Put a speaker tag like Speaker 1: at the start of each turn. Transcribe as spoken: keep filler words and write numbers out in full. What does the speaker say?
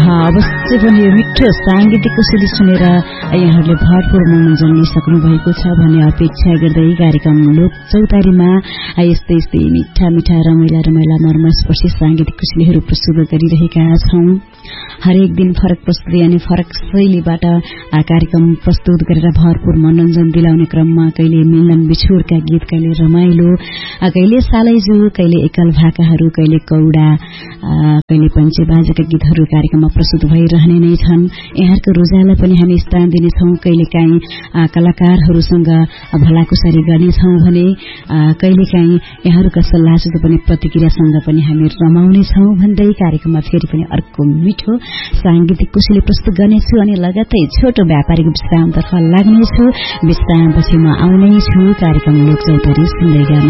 Speaker 1: अवश्य पनि यो मिठो सांगीतिक कुशली सुनेर यहाँहरूले भरपूर मनोरञ्जन लिइसक्नु भएको छ भन्ने अपेक्षा गर्दै कार्यक्रम लोक चौतारीमा यस्तै यस्तै मिठा मिठा रमाइला रमाइला मर्मस्पर्शी सांगीतिक कुशलीहरू प्रस्तुत गरिरहेका छौं। हरेक दिन फरक प्रस्तुति अनि फरक शैलीबाट कार्यक्रम प्रस्तुत गरेर भरपूर मनोरञ्जन दिलाउने क्रममा कहिले मिलन बिछोडका गीत, कहिले रमाइलो, कहिले सालैजु, कहिले एकल भाकाहरू, कहिले कौडा, कहिले पञ्चे बाजेका गीतहरू कार्यक्रममा प्रस्तुत भइरहने नै छन्। यहाँको रोजालाई पनि हामी स्थान दिनेछौं। कहिलेकाहीँ कलाकारहरूसँग भलाकुसारी गर्नेछौं भने कहिलेकाहीँ यहाँहरूका सल्लाह सुझाव पनि प्रतिक्रियासँग पनि हामी रमाउनेछौं भन्दै कार्यक्रममा फेरि पनि अर्को मिठो सांगीतिक कुशली प्रस्तुत गर्नेछु अनि लगत्तै छोटो व्यापारिक विश्रामतर्फ लाग्नेछु। विश्रामपछि म आउनेछु कार्यक्रम लोक चौतारी सुन्दै गर्न।